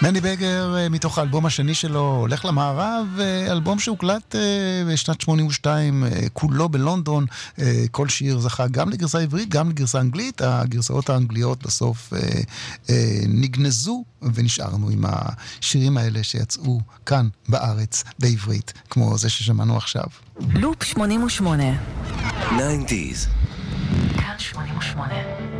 מני בגר, מתוך האלבום השני שלו, הולך למערב, אלבום שהוקלט בשנת 82, כולו בלונדון. כל שיר זכה גם לגרסה עברית, גם לגרסה אנגלית. הגרסאות האנגליות בסוף נגנזו, ונשארנו עם השירים האלה שיצאו כאן בארץ בעברית, כמו זה ששמענו עכשיו. לופ 88 90s. כאן 88